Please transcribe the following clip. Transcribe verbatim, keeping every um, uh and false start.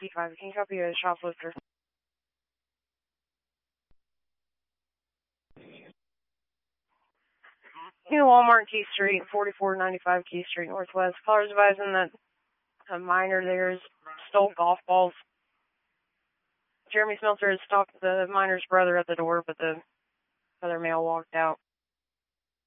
D five, can you copy a shoplifter? You know, Walmart, Key Street, forty-four ninety-five Key Street Northwest. Caller's advising that a minor there is stole golf balls. Jeremy Smeltzer has stopped the minor's brother at the door, but the other male walked out.